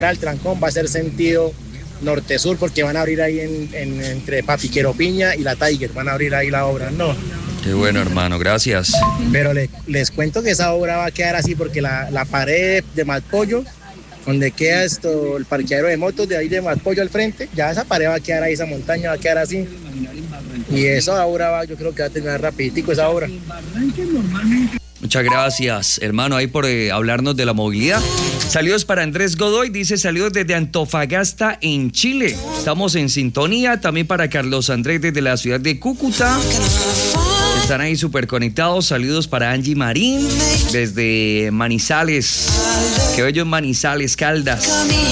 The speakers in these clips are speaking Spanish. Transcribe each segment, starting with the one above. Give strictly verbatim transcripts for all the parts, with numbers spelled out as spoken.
el trancón va a ser sentido norte-sur, porque van a abrir ahí en, en, entre Papiquero Piña y la Tiger, van a abrir ahí la obra, ¿no? Qué bueno, hermano, gracias. Pero le, les cuento que esa obra va a quedar así, porque la, la pared de Malpollo, donde queda esto, el parqueadero de motos de ahí de Malpollo al frente, ya esa pared va a quedar ahí, esa montaña va a quedar así. Y esa obra va, yo creo que va a terminar rapiditico esa obra. Muchas gracias, hermano, ahí por eh, hablarnos de la movilidad. Saludos para Andrés Godoy, dice saludos desde Antofagasta en Chile. Estamos en sintonía. También para Carlos Andrés desde la ciudad de Cúcuta. Están ahí súper conectados. Saludos para Angie Marín desde Manizales. Qué bello en Manizales, Caldas.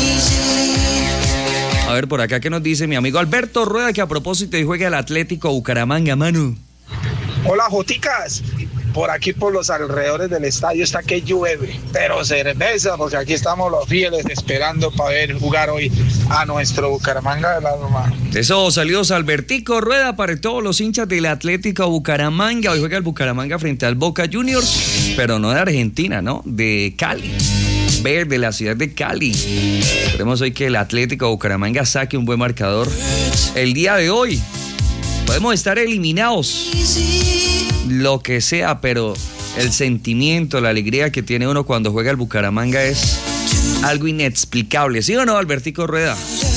A ver, por acá, ¿qué nos dice mi amigo Alberto Rueda? Que a propósito de juega el Atlético Bucaramanga, Manu. Hola, Joticas. Por aquí, por los alrededores del estadio, está que llueve, pero cerveza, porque aquí estamos los fieles esperando para ver jugar hoy a nuestro Bucaramanga de la Roma. Eso, saludos a Albertico Rueda para todos los hinchas del Atlético Bucaramanga. Hoy juega el Bucaramanga frente al Boca Juniors, pero no de Argentina, ¿no? De Cali. Ver de la ciudad de Cali. Esperemos hoy que el Atlético Bucaramanga saque un buen marcador el día de hoy. Podemos estar eliminados, lo que sea, pero el sentimiento, la alegría que tiene uno cuando juega el Bucaramanga es algo inexplicable. ¿Sí o no, Albertico Rueda?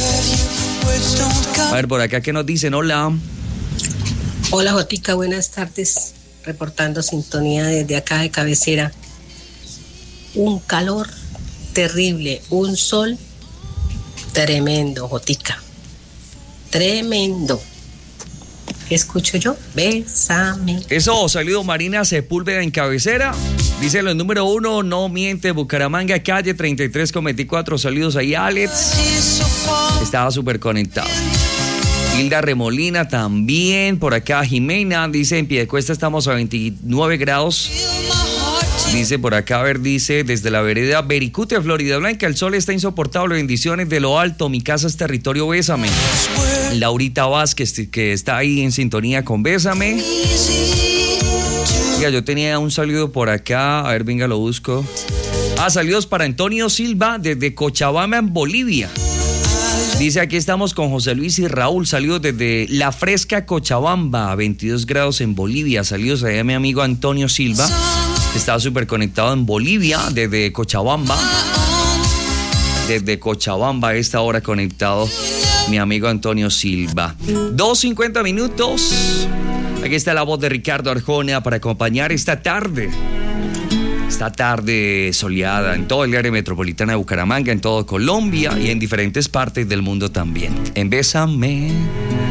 A ver, por acá, ¿qué nos dicen? Hola. Hola, Jotica, buenas tardes. Reportando sintonía desde acá de Cabecera. Un calor terrible, un sol tremendo, Jotica. Tremendo. ¿Qué escucho yo? Bésame. Eso, saludo Marina Sepúlveda en Cabecera. Dice los número uno, no miente, Bucaramanga, calle treinta y tres con veinticuatro. Saludos ahí, Alex. Estaba súper conectado. Hilda Remolina también. Por acá, Jimena. Dice, en Piedecuesta estamos a veintinueve grados. Dice por acá, a ver, dice, desde la vereda Bericute, Florida Blanca, el sol está insoportable, bendiciones de lo alto, mi casa es territorio, bésame. Laurita Vázquez, que está ahí en sintonía con Bésame. Mira, yo tenía un saludo por acá, a ver, venga, lo busco. Ah, saludos para Antonio Silva desde Cochabamba, en Bolivia. Dice, aquí estamos con José Luis y Raúl, saludos desde La Fresca, Cochabamba, veintidós grados en Bolivia. Saludos allá a mi amigo Antonio Silva, que está súper conectado en Bolivia, desde Cochabamba. Desde Cochabamba a esta hora conectado mi amigo Antonio Silva. dos cincuenta minutos. Aquí está la voz de Ricardo Arjona para acompañar esta tarde. Esta tarde soleada en todo el área metropolitana de Bucaramanga, en todo Colombia y en diferentes partes del mundo también. En Bésame.